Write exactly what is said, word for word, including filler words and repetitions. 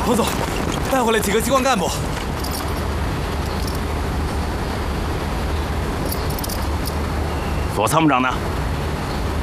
彭总，带回来几个机关干部。 左参谋长呢？